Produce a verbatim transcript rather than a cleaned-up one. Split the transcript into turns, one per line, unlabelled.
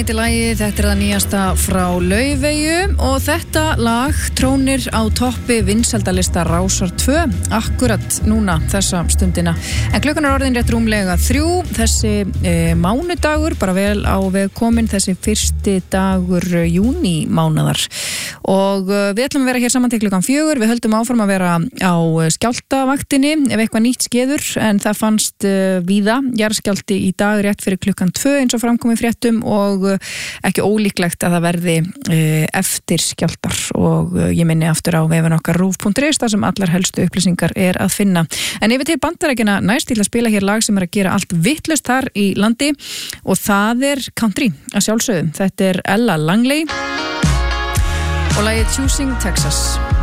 Þetta er lagið, þetta er það nýjasta frá Laufeyju og þetta lag trónir á toppi vinsældalista Rásar tvö akkurat núna þessa stundina. En klukkan er orðin rétt rúmlega þrjú, þessi e, mánudagur, bara vel á veg komin, þessi fyrsti dagur júní mánaðar. Og e, við ætlum að vera hér saman til klukkan fjögur, við höldum áfram að vera á skjálftavaktinni ef eitthvað nýtt skeður, en það fannst e, víða jarðskjálfti í dag rétt fyrir klukkan tvö eins og framkomi fréttum og ekki ólíklegt að það verði uh, eftir skjálftar og uh, ég minni aftur á vefinn okkar rúv punktur is þar sem allar helstu upplýsingar er að finna. En yfir til Bandaríkjanna næst til að spila hér lag sem er að gera allt vitlaust þar í landi og það er country að sjálfsögðu. Þetta er Ella Langley og lagið Choosing Texas.